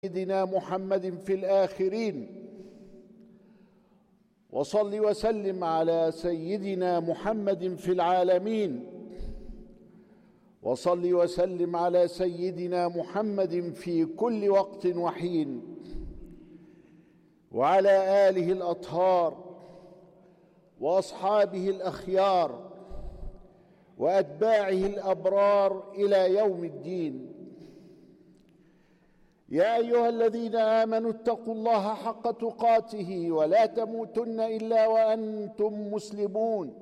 سيدنا محمد في الآخرين، وصل وسلم على سيدنا محمد في العالمين، وصل وسلم على سيدنا محمد في كل وقت وحين، وعلى آله الأطهار وأصحابه الأخيار وأتباعه الأبرار إلى يوم الدين. يا أيها الذين آمنوا اتقوا الله حق تقاته ولا تموتن إلا وأنتم مسلمون.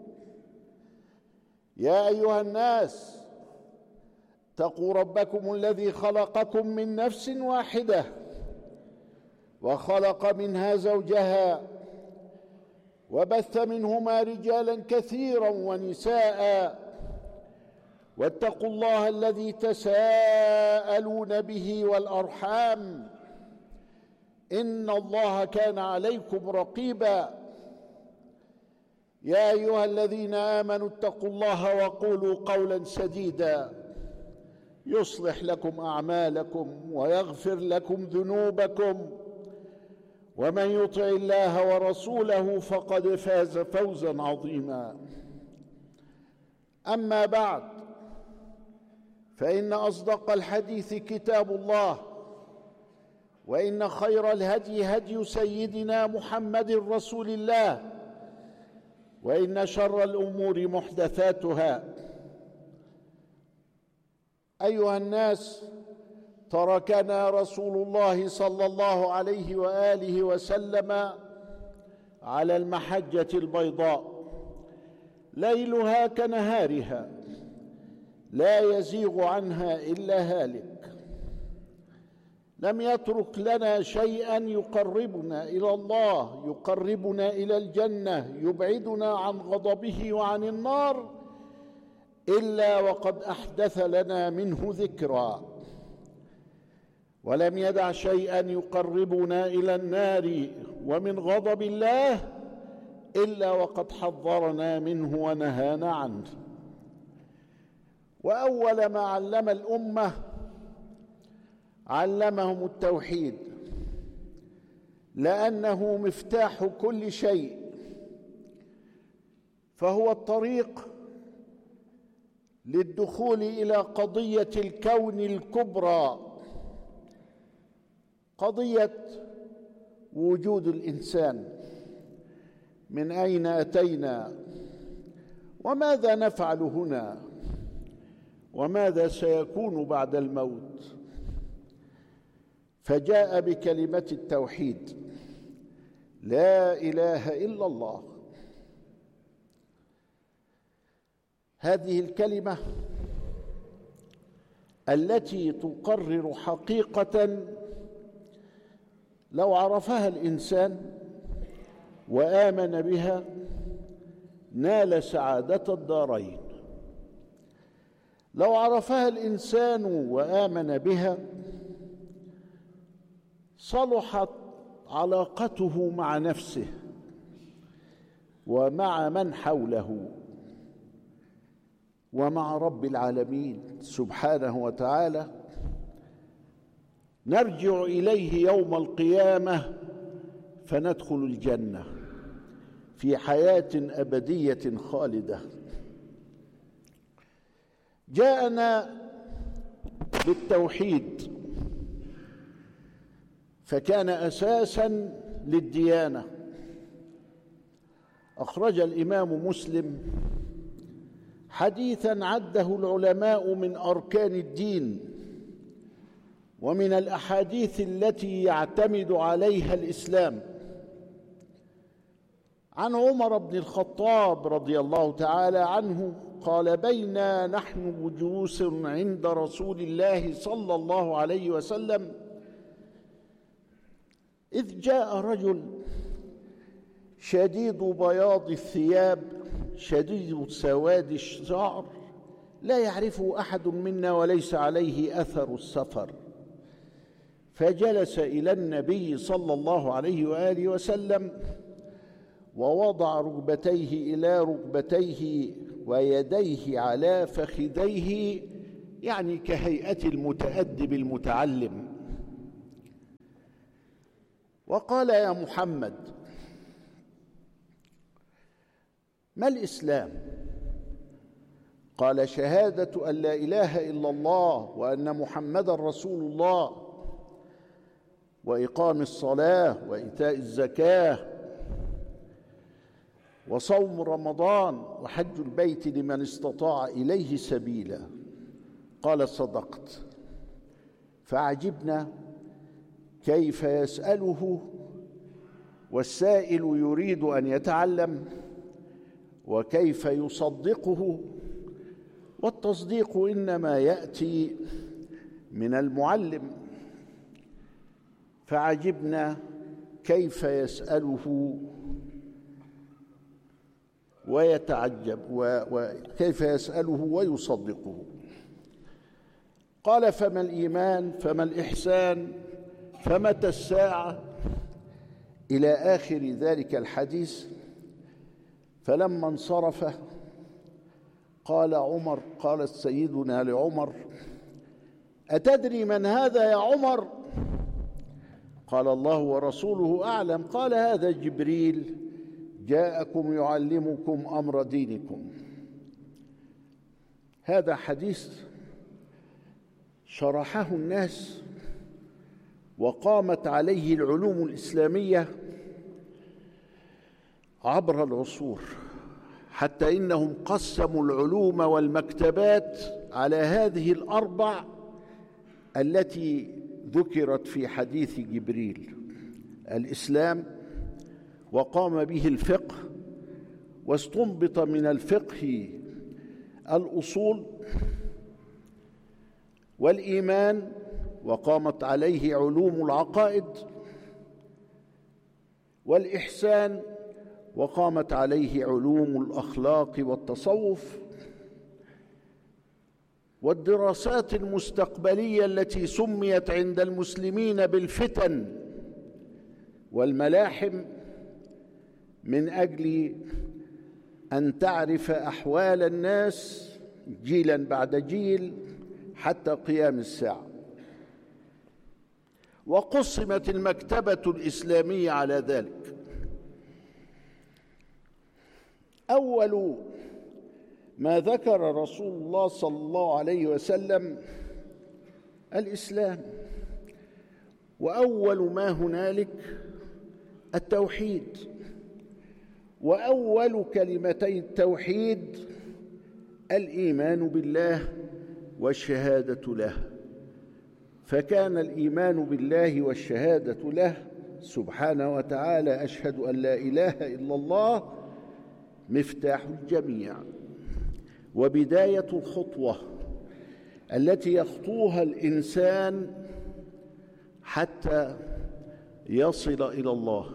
يا أيها الناس اتقوا ربكم الذي خلقكم من نفس واحدة وخلق منها زوجها وبث منهما رجالا كثيرا ونساء، واتقوا الله الذي تساءلون به والأرحام إن الله كان عليكم رقيبا. يا أيها الذين آمنوا اتقوا الله وقولوا قولا سديدا يصلح لكم أعمالكم ويغفر لكم ذنوبكم، ومن يطع الله ورسوله فقد فاز فوزا عظيما. أما بعد، فإن أصدق الحديث كتاب الله، وإن خير الهدي هدي سيدنا محمد رسول الله، وإن شر الأمور محدثاتها. أيها الناس، تركنا رسول الله صلى الله عليه وآله وسلم على المحجة البيضاء ليلها كنهارها لا يزيغ عنها إلا هالك. لم يترك لنا شيئا يقربنا إلى الله، يقربنا إلى الجنة، يبعدنا عن غضبه وعن النار، إلا وقد أحدث لنا منه ذكرا. ولم يدع شيئا يقربنا إلى النار ومن غضب الله إلا وقد حذرنا منه ونهانا عنه. وأول ما علم الأمة علمهم التوحيد، لأنه مفتاح كل شيء، فهو الطريق للدخول إلى قضية الكون الكبرى، قضية وجود الإنسان. من أين أتينا؟ وماذا نفعل هنا؟ وماذا سيكون بعد الموت؟ فجاء بكلمة التوحيد: لا إله إلا الله. هذه الكلمة التي تقرر حقيقة لو عرفها الإنسان وآمن بها نال سعادة الدارين. لو عرفها الإنسان وآمن بها صلحت علاقته مع نفسه ومع من حوله ومع رب العالمين سبحانه وتعالى. نرجع إليه يوم القيامة فندخل الجنة في حياة أبدية خالدة. جاءنا بالتوحيد فكان أساساً للديانة. أخرج الإمام مسلم حديثاً عده العلماء من أركان الدين ومن الأحاديث التي يعتمد عليها الإسلام، عن عمر بن الخطاب رضي الله تعالى عنه قال: بينا نحن جلوس عند رسول الله صلى الله عليه وسلم إذ جاء رجل شديد بياض الثياب شديد سواد الشعر لا يعرفه أحد منا وليس عليه أثر السفر، فجلس إلى النبي صلى الله عليه وآله وسلم ووضع ركبتيه إلى ركبتيه ويديه على فخذيه، يعني كهيئة المتأدب المتعلم. وقال: يا محمد، ما الإسلام؟ قال: شهادة أن لا إله إلا الله وأن محمدا رسول الله، وإقام الصلاة وإيتاء الزكاة وصوم رمضان وحج البيت لمن استطاع إليه سبيلا. قال: صدقت. فعجبنا كيف يسأله والسائل يريد أن يتعلم، وكيف يصدقه، والتصديق إنما يأتي من المعلم. فعجبنا كيف يسأله ويتعجب، وكيف يسأله ويصدقه. قال: فما الإيمان؟ فما الإحسان؟ فمتى الساعة؟ إلى آخر ذلك الحديث. فلما انصرف قالت سيدنا لعمر: أتدري من هذا يا عمر؟ قال: الله ورسوله أعلم. قال: هذا جبريل جاءكم يعلمكم أمر دينكم. هذا حديث شرحه الناس وقامت عليه العلوم الإسلامية عبر العصور، حتى إنهم قسموا العلوم والمكتبات على هذه الأربع التي ذكرت في حديث جبريل: الإسلام، وقام به الفقه، واستنبط من الفقه الأصول، والإيمان، وقامت عليه علوم العقائد، والإحسان، وقامت عليه علوم الأخلاق والتصوف، والدراسات المستقبلية التي سميت عند المسلمين بالفتن والملاحم، من أجل أن تعرف أحوال الناس جيلا بعد جيل حتى قيام الساعة. وقسمت المكتبة الإسلامية على ذلك. أول ما ذكر رسول الله صلى الله عليه وسلم الإسلام، وأول ما هنالك التوحيد، وأول كلمتي التوحيد الإيمان بالله والشهادة له. فكان الإيمان بالله والشهادة له سبحانه وتعالى: أشهد أن لا إله إلا الله، مفتاح الجميع وبداية الخطوة التي يخطوها الإنسان حتى يصل إلى الله.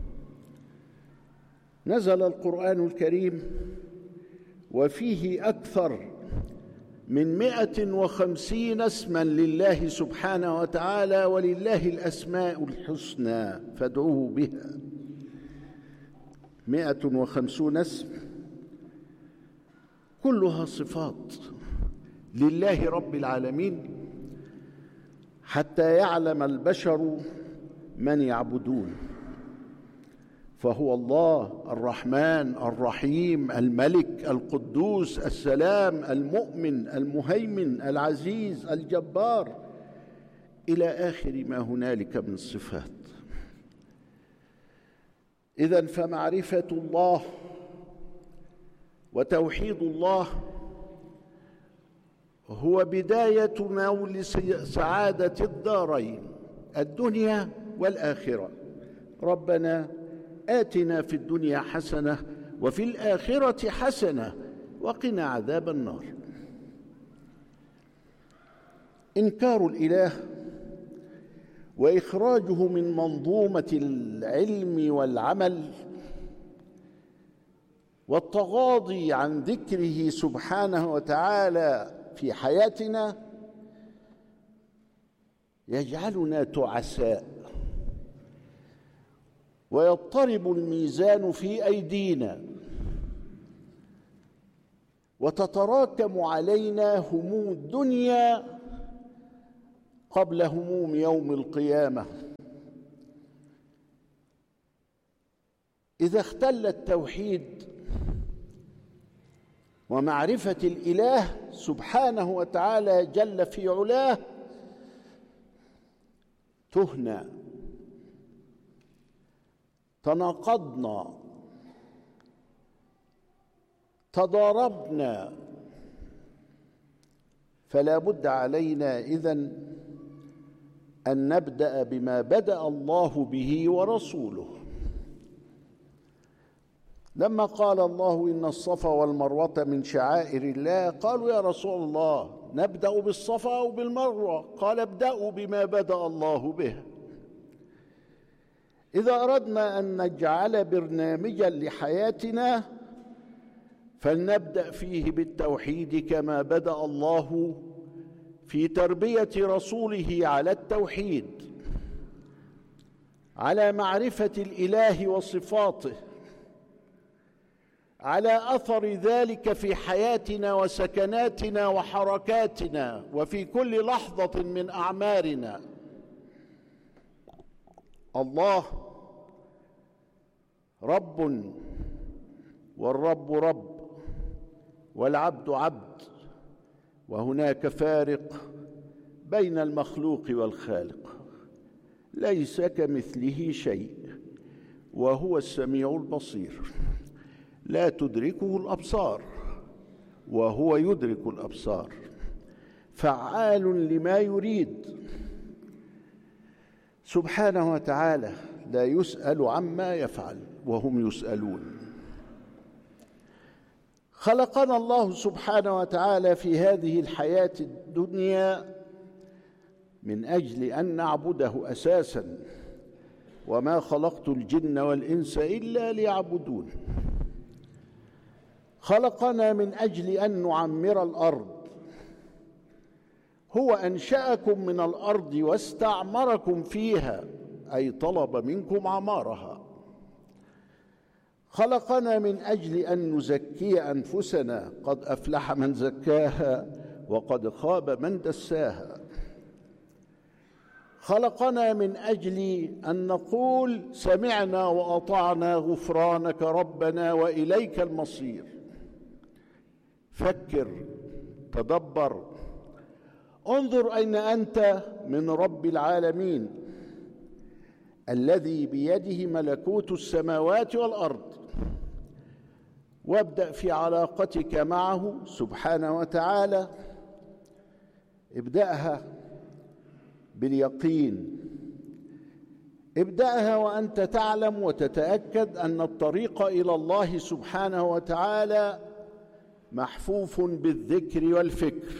نزل القرآن الكريم وفيه أكثر من 150 اسما لله سبحانه وتعالى، ولله الأسماء الحسنى فادعوه بها. 150 اسم كلها صفات لله رب العالمين، حتى يعلم البشر من يعبدون. فهو الله الرحمن الرحيم الملك القدوس السلام المؤمن المهيمن العزيز الجبار، إلى آخر ما هنالك من الصفات. إذن فمعرفة الله وتوحيد الله هو بداية نول سعادة الدارين، الدنيا والآخرة. ربنا آتنا في الدنيا حسنة وفي الآخرة حسنة وقنا عذاب النار. إنكار الإله وإخراجه من منظومة العلم والعمل والتغاضي عن ذكره سبحانه وتعالى في حياتنا يجعلنا تعساء، ويضطرب الميزان في أيدينا، وتتراكم علينا هموم الدنيا قبل هموم يوم القيامة. إذا اختل التوحيد ومعرفة الإله سبحانه وتعالى جل في علاه، تهنا، تناقضنا، تضاربنا. فلا بد علينا إذن أن نبدأ بما بدأ الله به ورسوله. لما قال الله إن الصفا والمروة من شعائر الله، قالوا يا رسول الله نبدأ بالصفا أو بالمروة؟ قال ابدأوا بما بدأ الله به. إذا أردنا أن نجعل برنامجا لحياتنا فلنبدأ فيه بالتوحيد كما بدأ الله في تربية رسوله على التوحيد، على معرفة الإله وصفاته، على أثر ذلك في حياتنا وسكناتنا وحركاتنا وفي كل لحظة من أعمارنا. الله رب، والرب رب، والعبد عبد، وهناك فارق بين المخلوق والخالق، ليس كمثله شيء وهو السميع البصير، لا تدركه الأبصار وهو يدرك الأبصار، فعال لما يريد سبحانه وتعالى، لا يسأل عما يفعل وهم يسألون. خلقنا الله سبحانه وتعالى في هذه الحياة الدنيا من أجل أن نعبده أساساً، وما خلقت الجن والإنس إلا ليعبدون. خلقنا من أجل أن نعمر الأرض، هو أنشأكم من الأرض واستعمركم فيها، أي طلب منكم عمارها. خلقنا من أجل أن نزكي أنفسنا، قد أفلح من زكاها وقد خاب من دساها. خلقنا من أجل أن نقول سمعنا وأطعنا غفرانك ربنا وإليك المصير. فكر، تدبر، انظر أين أنت من رب العالمين الذي بيده ملكوت السماوات والأرض، وابدأ في علاقتك معه سبحانه وتعالى. ابدأها باليقين، ابدأها وأنت تعلم وتتأكد أن الطريق إلى الله سبحانه وتعالى محفوف بالذكر والفكر.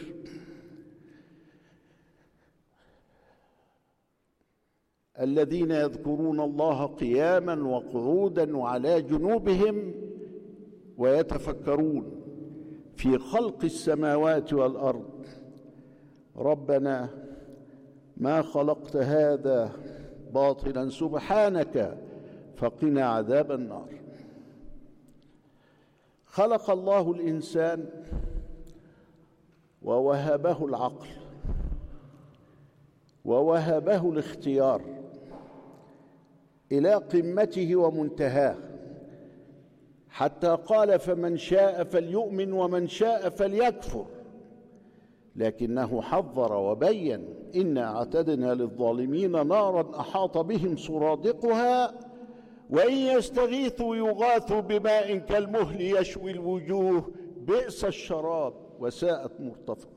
الذين يذكرون الله قياما وقعودا وعلى جنوبهم ويتفكرون في خلق السماوات والأرض ربنا ما خلقت هذا باطلا سبحانك فقنا عذاب النار. خلق الله الإنسان ووهبه العقل ووهبه الاختيار إلى قمته ومنتهاه، حتى قال فمن شاء فليؤمن ومن شاء فليكفر، لكنه حذر وبين إنا اعتدنا للظالمين نارا أحاط بهم سرادقها وإن يستغيثوا يغاثوا بماء كالمهل يشوي الوجوه بئس الشراب وساءت مرتفقة.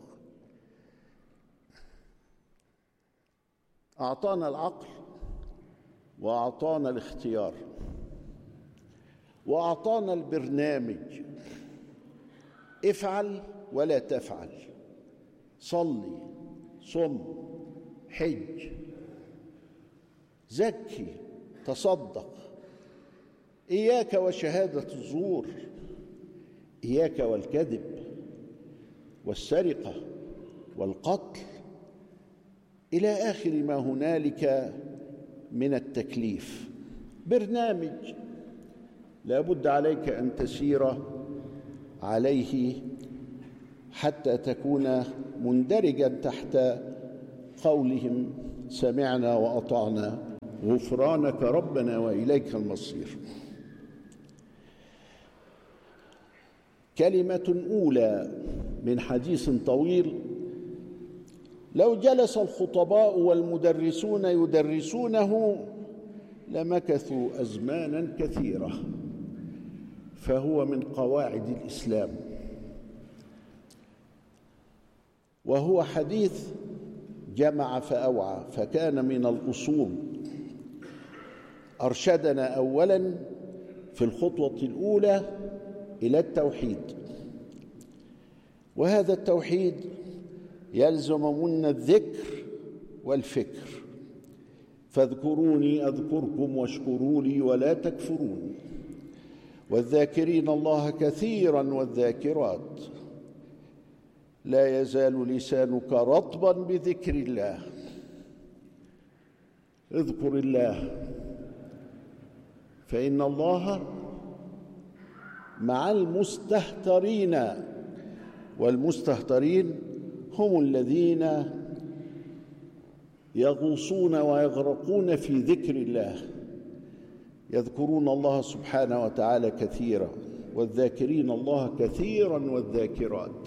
أعطانا العقل وأعطانا الاختيار وأعطانا البرنامج، افعل ولا تفعل، صلي، صم، حج، زكي، تصدق، إياك وشهادة الزور، إياك والكذب والسرقة والقتل، إلى آخر ما هنالك من التكليف. برنامج لا بد عليك أن تسير عليه حتى تكون مندرجا تحت قولهم سمعنا وأطعنا غفرانك ربنا وإليك المصير. كلمة أولى من حديث طويل لو جلس الخطباء والمدرسون يدرسونه لمكثوا أزمانا كثيرة، فهو من قواعد الإسلام، وهو حديث جمع فأوعى، فكان من الأصول. أرشدنا أولاً في الخطوة الأولى إلى التوحيد، وهذا التوحيد يلزم منا الذكر والفكر، فاذكروني أذكركم واشكروا لي ولا تكفرون، والذاكرين الله كثيراً والذاكرات، لا يزال لسانك رطباً بذكر الله. اذكر الله، فإن الله مع المستهترين، والمستهترين هم الذين يغوصون ويغرقون في ذكر الله، يذكرون الله سبحانه وتعالى كثيرا، والذاكرين الله كثيرا والذاكرات.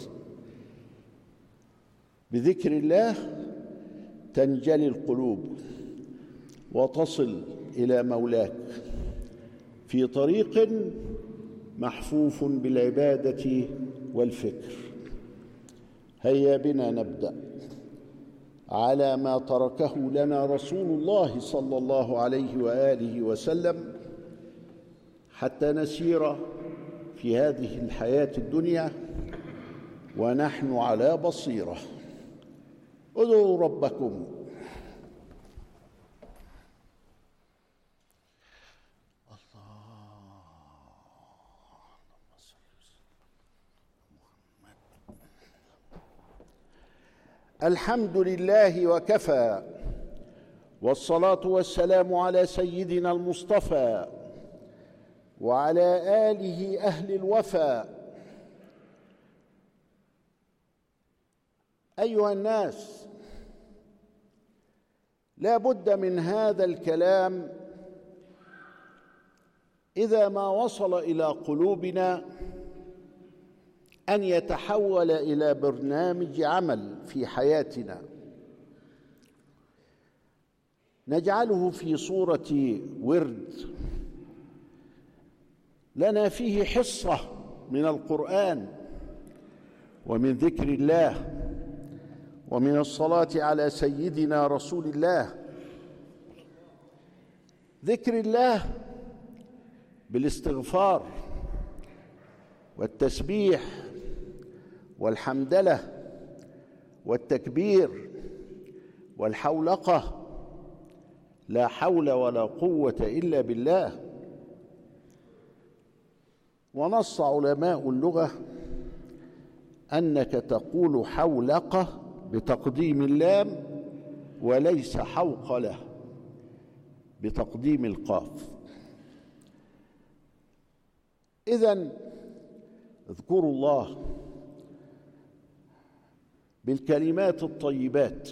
بذكر الله تنجلي القلوب وتصل إلى مولاك في طريق محفوف بالعبادة والفكر. هيا بنا نبدأ على ما تركه لنا رسول الله صلى الله عليه وآله وسلم، حتى نسير في هذه الحياة الدنيا ونحن على بصيرة. ادعوا ربكم. الحمد لله وكفى، والصلاة والسلام على سيدنا المصطفى وعلى آله أهل الوفا. أيها الناس، لا بد من هذا الكلام إذا ما وصل إلى قلوبنا أن يتحول إلى برنامج عمل في حياتنا، نجعله في صورة ورد لنا فيه حصة من القرآن ومن ذكر الله ومن الصلاة على سيدنا رسول الله. ذكر الله بالاستغفار والتسبيح والحمدلة والتكبير والحولقة، لا حول ولا قوة إلا بالله. ونص علماء اللغة أنك تقول حولقة بتقديم اللام وليس حوقلة بتقديم القاف. إذن اذكروا الله بالكلمات الطيبات،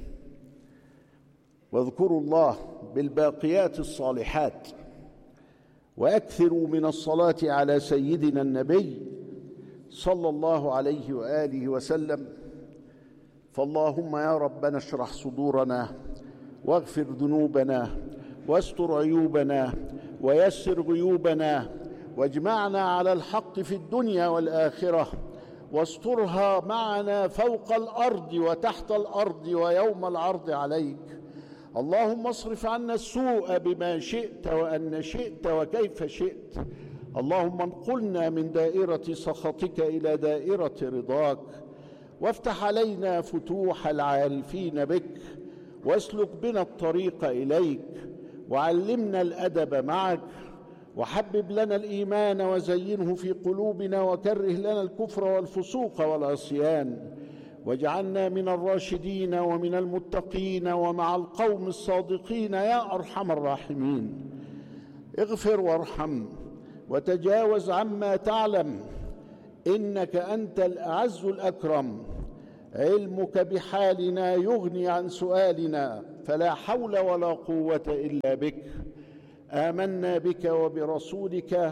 واذكروا الله بالباقيات الصالحات، وأكثروا من الصلاة على سيدنا النبي صلى الله عليه وآله وسلم. فاللهم يا ربنا اشرح صدورنا واغفر ذنوبنا واستر عيوبنا ويسر غيوبنا، واجمعنا على الحق في الدنيا والآخرة، واسترها معنا فوق الأرض وتحت الأرض ويوم العرض عليك. اللهم اصرف عنا السوء بما شئت وأن شئت وكيف شئت. اللهم انقلنا من دائرة سخطك إلى دائرة رضاك، وافتح علينا فتوح العارفين بك، واسلك بنا الطريق إليك، وعلمنا الأدب معك، وحبب لنا الإيمان وزينه في قلوبنا، وكره لنا الكفر والفسوق والعصيان، واجعلنا من الراشدين ومن المتقين ومع القوم الصادقين يا أرحم الراحمين. اغفر وارحم وتجاوز عما تعلم، إنك أنت الأعز الأكرم. علمك بحالنا يغني عن سؤالنا، فلا حول ولا قوة إلا بك. آمنا بك وبرسولك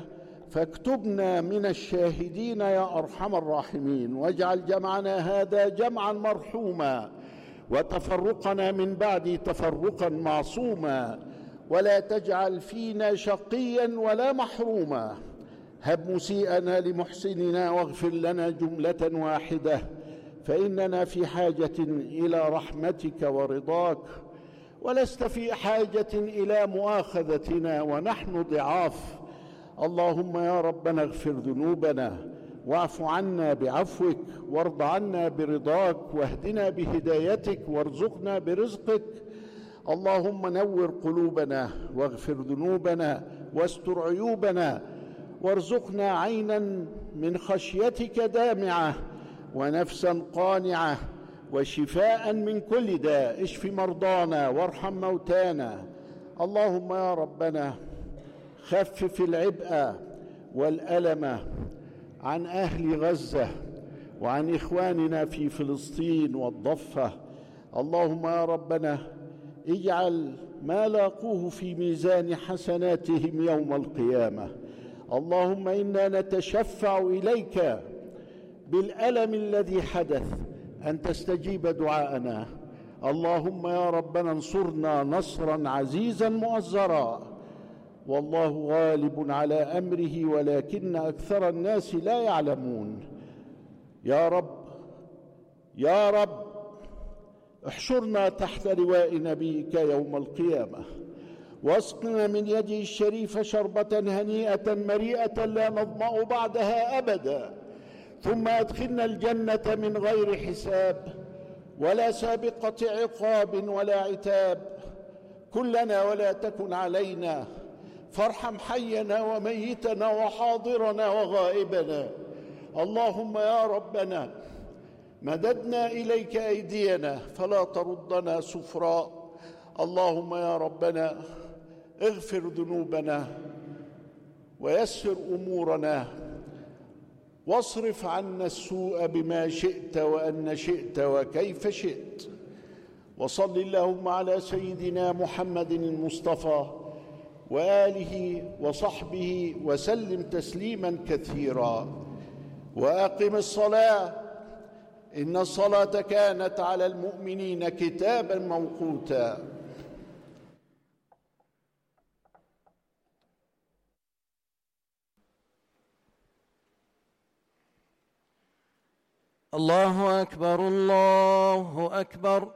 فاكتبنا من الشاهدين يا أرحم الراحمين، واجعل جمعنا هذا جمعا مرحوما، وتفرقنا من بعد تفرقا معصوما، ولا تجعل فينا شقيا ولا محروما. هب مسيئنا لمحسننا، واغفر لنا جملة واحدة، فإننا في حاجة إلى رحمتك ورضاك، ولست في حاجة إلى مؤاخذتنا ونحن ضعاف. اللهم يا ربنا اغفر ذنوبنا، واعف عنا بعفوك، وارض عنا برضاك، واهدنا بهدايتك، وارزقنا برزقك. اللهم نور قلوبنا، واغفر ذنوبنا، واستر عيوبنا، وارزقنا عينا من خشيتك دامعة، ونفسا قانعة، وشفاء من كل داء. اشف مرضانا وارحم موتانا. اللهم يا ربنا خفف العبء والألم عن أهل غزة وعن إخواننا في فلسطين والضفة. اللهم يا ربنا اجعل ما لاقوه في ميزان حسناتهم يوم القيامة. اللهم إنا نتشفع إليك بالألم الذي حدث أن تستجيب دعاءنا. اللهم يا ربنا انصرنا نصرا عزيزا مؤزرا، والله غالب على أمره ولكن أكثر الناس لا يعلمون. يا رب يا رب احشرنا تحت لواء نبيك يوم القيامة، واسقنا من يده الشريف شربة هنيئة مريئة لا نظمأ بعدها أبدا، ثم أدخلنا الجنة من غير حساب ولا سابقة عقاب ولا عتاب. كلنا ولا تكن علينا، فارحم حينا وميتنا وحاضرنا وغائبنا. اللهم يا ربنا مددنا إليك أيدينا فلا تردنا سفراء. اللهم يا ربنا اغفر ذنوبنا ويسر أمورنا، واصرف عنا السوء بما شئت وأن شئت وكيف شئت. وصل اللهم على سيدنا محمد المصطفى وآله وصحبه وسلم تسليما كثيرا. وأقم الصلاة، إن الصلاة كانت على المؤمنين كتابا موقوتا. الله أكبر الله أكبر.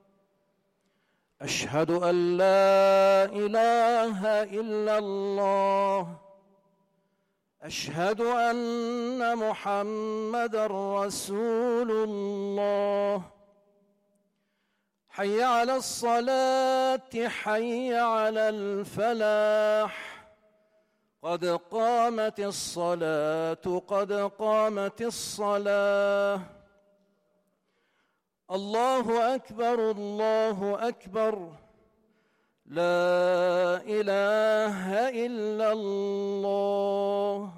أشهد أن لا إله إلا الله. أشهد أن محمدًا رسول الله. حي على الصلاة، حي على الفلاح، قد قامت الصلاة، قد قامت الصلاة. الله أكبر الله أكبر. لا إله إلا الله.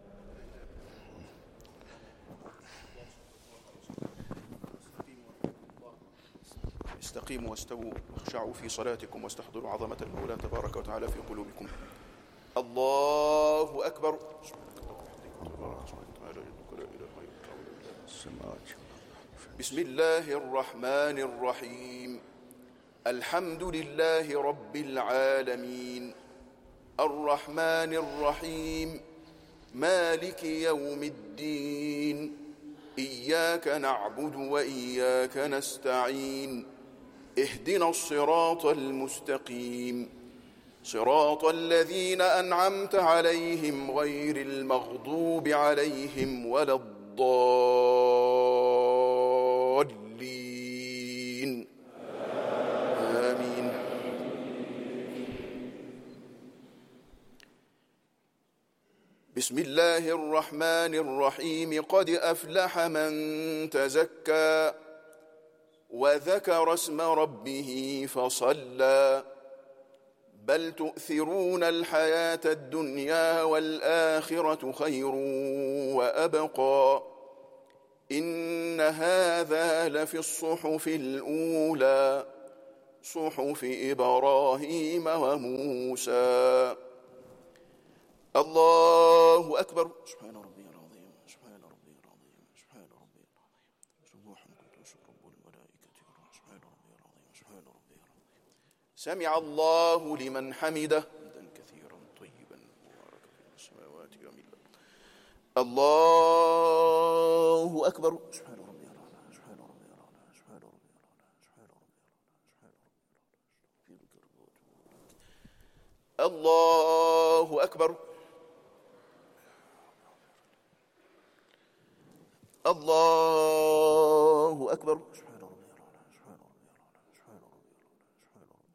استقيموا واستووا واخشعوا في صلاتكم واستحضروا عظمة المولى تبارك وتعالى في قلوبكم. الله أكبر. بسم الله الرحمن الرحيم. الحمد لله رب العالمين، الرحمن الرحيم، مالك يوم الدين، إياك نعبد وإياك نستعين، اهدنا الصراط المستقيم، صراط الذين أنعمت عليهم غير المغضوب عليهم ولا الضالين. آمين. بسم الله الرحمن الرحيم. قد أفلح من تزكى وذكر اسم ربه فصلى، بل تؤثرون الحياة الدنيا والآخرة خير وأبقى، إن هذا لفي الصحف الأولى، صحف إبراهيم وموسى. الله أكبر. سبحان ربي العظيم، سبحان ربي العظيم، سبحان ربي العظيم، سبوح قدوس رب الملائكة والروح، سبحان ربي العظيم، سبحان ربي العظيم. سمع الله لمن حمده حمدا كثيرا طيبا مباركا في السماوات ومن الأرض. الله أكبر. سبحان ربي العظيم، سبحان ربي العظيم، سبحان ربي العظيم، سبحان ربي العظيم، سبحان ربي العظيم. الله أكبر. الله أكبر. سبحان ربي العظيم، سبحان ربي العظيم، سبحان ربي العظيم، سبحان ربي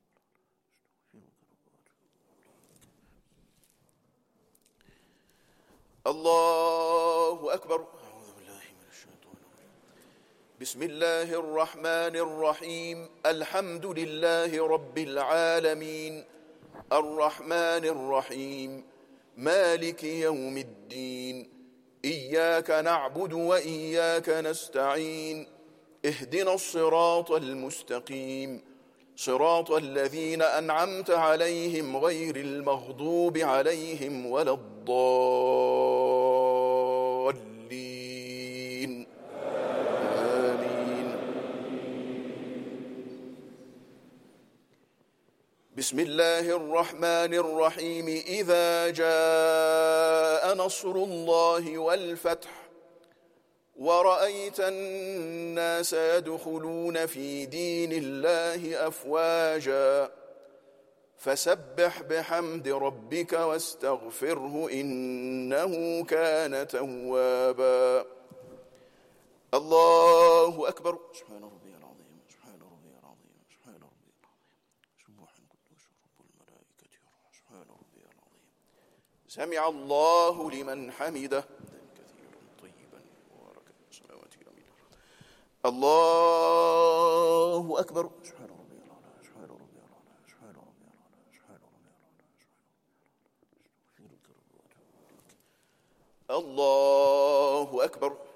العظيم. الله أكبر. أعوذ بالله من الشيطان الرجيم. بسم الله الرحمن الرحيم. الحمد لله رب العالمين، الرحمن الرحيم، مالك يوم الدين، إياك نعبد وإياك نستعين، اهدنا الصراط المستقيم، صراط الذين أنعمت عليهم غير المغضوب عليهم ولا الضالين. آمين. بسم الله الرحمن الرحيم. إذا جاء نصر الله والفتح ورأيت الناس يدخلون في دين الله أفواجا فسبح بحمد ربك واستغفره إنه كان توابا. الله أكبر. سبحان ربي العظيم، سبحان ربي العظيم، سبحان ربي العظيم، سبوح قدوس رب الملائكة والروح، سبحان ربي العظيم. سمع الله لمن حمده كثيرا طيبا مباركا في السماوات ومن الأرض. الله أكبر. سبحان ربي العظيم، سبحان ربي العظيم، سبحان ربي العظيم، سبحان ربي العظيم. الله أكبر.